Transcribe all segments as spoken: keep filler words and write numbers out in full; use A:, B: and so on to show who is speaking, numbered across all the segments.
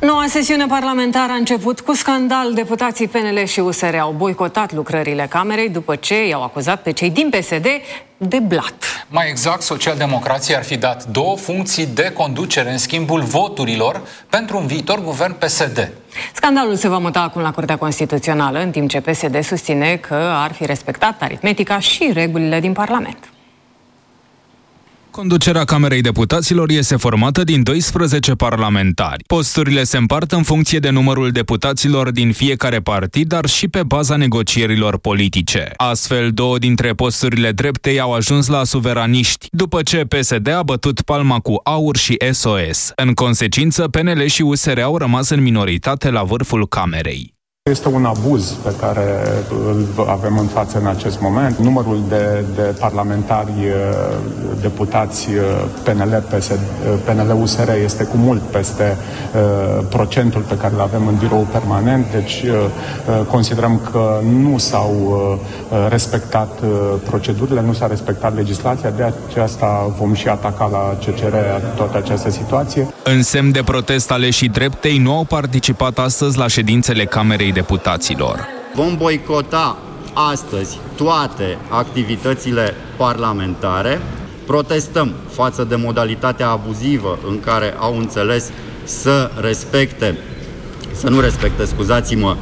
A: Noua sesiune parlamentară a început cu scandal. Deputații P N L și U S R au boicotat lucrările Camerei după ce i-au acuzat pe cei din P S D de blat.
B: Mai exact, socialdemocrații ar fi dat două funcții de conducere în schimbul voturilor pentru un viitor guvern P S D.
A: Scandalul se va muta acum la Curtea Constituțională, în timp ce P S D susține că ar fi respectat aritmetica și regulile din Parlament.
C: Conducerea Camerei Deputaților este formată din doisprezece parlamentari. Posturile se împart în funcție de numărul deputaților din fiecare partid, dar și pe baza negocierilor politice. Astfel, două dintre posturile dreptei au ajuns la suveraniști, după ce P S D a bătut palma cu AUR și S O S. În consecință, P N L și U S R au rămas în minoritate la vârful Camerei.
D: Este un abuz pe care îl avem în față în acest moment. Numărul de, de parlamentari deputați P N L, P N L U S R este cu mult peste uh, procentul pe care îl avem în birou permanent, deci uh, considerăm că nu s-au uh, respectat uh, procedurile, nu s-a respectat legislația, de aceasta vom și ataca la C C R toată această situație.
C: În semn de protest, aleșii dreptei nu au participat astăzi la ședințele Camerei Deputaților.
E: Vom boicota astăzi toate activitățile parlamentare. Protestăm față de modalitatea abuzivă în care au înțeles să respecte, să nu respecte, scuzați-mă,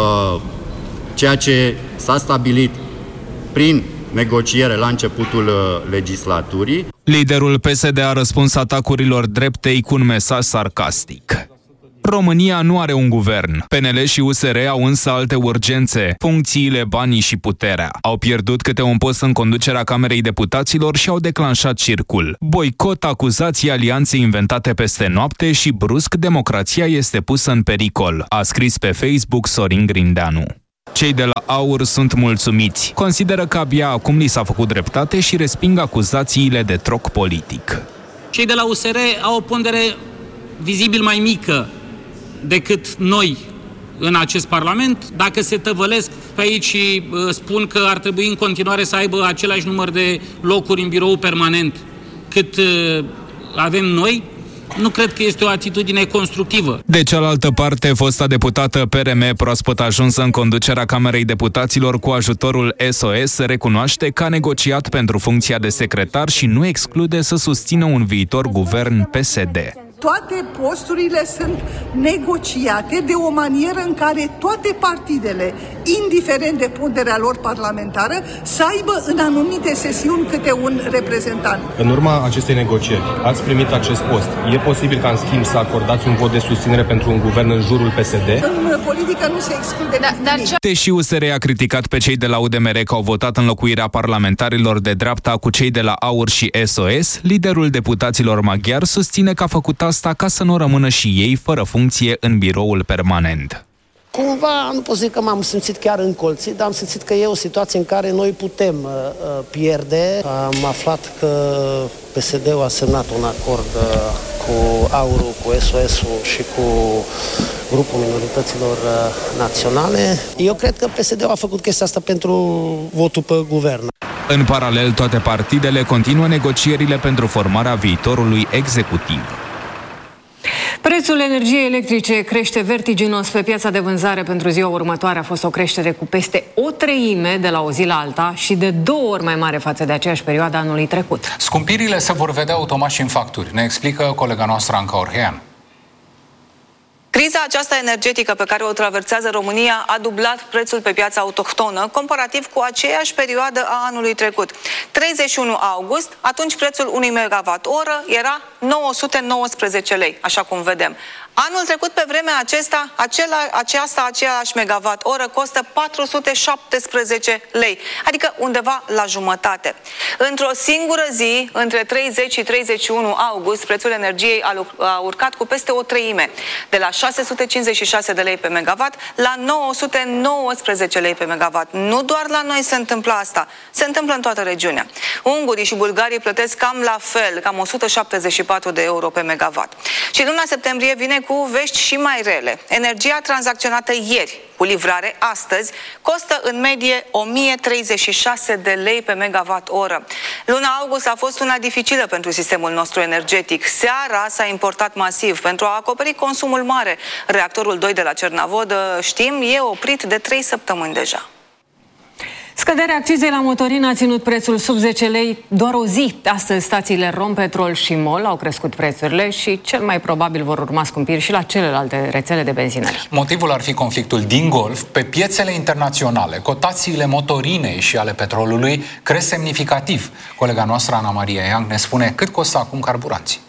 E: ceea ce s-a stabilit prin negociere la începutul legislaturii.
C: Liderul P S D a răspuns atacurilor dreptei cu un mesaj sarcastic. România nu are un guvern. P N L și U S R au însă alte urgențe: funcțiile, banii și puterea. Au pierdut câte un post în conducerea Camerei Deputaților și au declanșat circul. Boicot, acuzații, alianțe inventate peste noapte și brusc democrația este pusă în pericol, a scris pe Facebook Sorin Grindeanu. Cei de la AUR sunt mulțumiți. Consideră că abia acum li s-a făcut dreptate și resping acuzațiile de troc politic.
F: Cei de la U S R au o pondere vizibil mai mică decât noi în acest Parlament. Dacă se tăvălesc pe aici și uh, spun că ar trebui în continuare să aibă același număr de locuri în birou permanent cât uh, avem noi, nu cred că este o atitudine constructivă.
C: De cealaltă parte, fosta deputată P R M, proaspăt ajunsă în conducerea Camerei Deputaților cu ajutorul S O S, recunoaște că a negociat pentru funcția de secretar și nu exclude să susțină un viitor guvern P S D.
G: Toate posturile sunt negociate de o manieră în care toate partidele, indiferent de ponderea lor parlamentară, să aibă în anumite sesiuni câte un reprezentant.
H: În urma acestei negocieri, ați primit acest post. E posibil ca, în schimb, să acordați un vot de susținere pentru un guvern în jurul P S D?
G: În politică nu se exclude da, dar ce...
C: Deși U S R a criticat pe cei de la U D M R că au votat înlocuirea parlamentarilor de dreapta cu cei de la AUR și S O S, liderul deputaților maghiari susține că a făcut asta ca să nu rămână și ei fără funcție în biroul permanent.
I: Cumva, nu pot zic că m-am simțit chiar încolțit, dar am simțit că e o situație în care noi putem uh, pierde. Am aflat că P S D-ul a semnat un acord uh, cu AUR-ul, cu S O S-ul și cu grupul minorităților uh, naționale. Eu cred că P S D-ul a făcut chestia asta pentru votul pe guvern.
C: În paralel, toate partidele continuă negocierile pentru formarea viitorului executiv.
A: Prețul energiei electrice crește vertiginos pe piața de vânzare. Pentru ziua următoare a fost o creștere cu peste o treime de la o zi la alta și de două ori mai mare față de aceeași perioadă anului trecut.
B: Scumpirile se vor vedea automat și în facturi, ne explică colega noastră Anca Orhean.
J: Criza aceasta energetică pe care o traversează România a dublat prețul pe piața autohtonă comparativ cu aceeași perioadă a anului trecut. treizeci și unu august, atunci prețul unui megawatt oră era nouă sute nouăsprezece lei, așa cum vedem. Anul trecut, pe vremea acesta, acela, aceasta, aceeași megawatt oră costă patru sute șaptesprezece lei, adică undeva la jumătate. Într-o singură zi, între treizeci și treizeci și unu august, prețul energiei a, a urcat cu peste o treime, de la șase sute cincizeci și șase de lei pe megawatt la nouă sute nouăsprezece lei pe megawatt. Nu doar la noi se întâmplă asta, se întâmplă în toată regiunea. Ungurii și bulgarii plătesc cam la fel, cam o sută șaptezeci și patru de euro pe megawatt. Și luna septembrie vine cu vești și mai rele. Energia tranzacționată ieri cu livrare astăzi costă în medie o mie treizeci și șase de lei pe megawatt oră. Luna august a fost una dificilă pentru sistemul nostru energetic. Seara s-a importat masiv pentru a acoperi consumul mare. Reactorul doi de la Cernavodă, știm, e oprit de trei săptămâni deja.
A: Scăderea accizei la motorină a ținut prețul sub zece lei doar o zi. Astăzi stațiile Rompetrol și MOL au crescut prețurile și cel mai probabil vor urma scumpiri și la celelalte rețele de benzinării.
B: Motivul ar fi conflictul din Golf. Pe piețele internaționale, cotațiile motorinei și ale petrolului cresc semnificativ. Colega noastră, Ana Maria Iang, ne spune cât costă acum carburanții.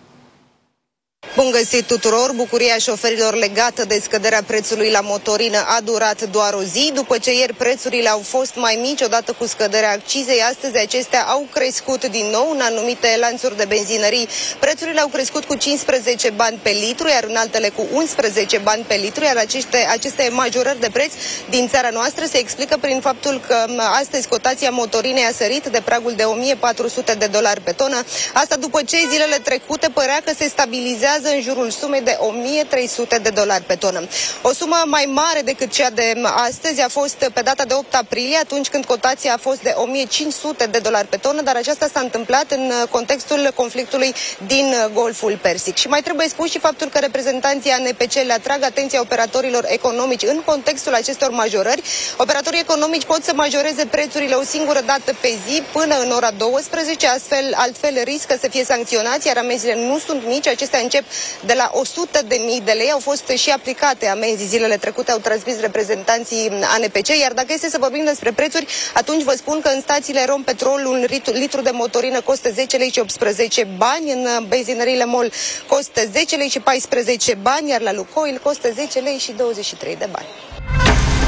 K: Bun găsit tuturor! Bucuria șoferilor legată de scăderea prețului la motorină a durat doar o zi. După ce ieri prețurile au fost mai mici odată cu scăderea accizei, astăzi acestea au crescut din nou în anumite lanțuri de benzinării. Prețurile au crescut cu cincisprezece bani pe litru, iar în altele cu unsprezece bani pe litru, iar aceste, aceste majorări de preț din țara noastră se explică prin faptul că astăzi cotația motorinei a sărit de pragul de o mie patru sute de dolari pe tonă. Asta după ce zilele trecute părea că se stabilizează în jurul sumei de o mie trei sute de dolari pe tonă. O sumă mai mare decât cea de astăzi a fost pe data de opt aprilie, atunci când cotația a fost de o mie cinci sute de dolari pe tonă, dar aceasta s-a întâmplat în contextul conflictului din Golful Persic. Și mai trebuie spus și faptul că reprezentanții A N P C le atrag atenția operatorilor economici în contextul acestor majorări. Operatorii economici pot să majoreze prețurile o singură dată pe zi până în ora douăsprezece, astfel, altfel riscă să fie sancționați, iar amenziile nu sunt mici, acestea încep de la o sută de mii de lei. Au fost și aplicate amenzi zilele trecute, au transmis reprezentanții A N P C, iar dacă este să vorbim despre prețuri, atunci vă spun că în stațiile Rompetrol un litru, litru de motorină costă zece lei și optsprezece bani, în benzinăriile MOL costă zece lei și paisprezece bani, iar la Lukoil costă zece lei și douăzeci și trei de bani.